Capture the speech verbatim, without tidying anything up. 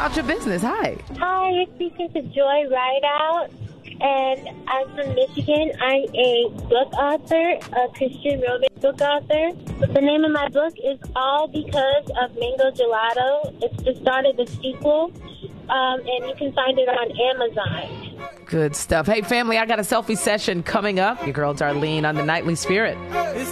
about your business. Hi. Hi, you're speaking to Joy Rideout, and I'm from Michigan. I'm a book author, a Christian romance book author. The name of my book is All Because of Mango Gelato. It's the start of the sequel, um, and you can find it on Amazon. Good stuff. Hey, family, I got a selfie session coming up. Your girl Darlene on the Nightly Spirit.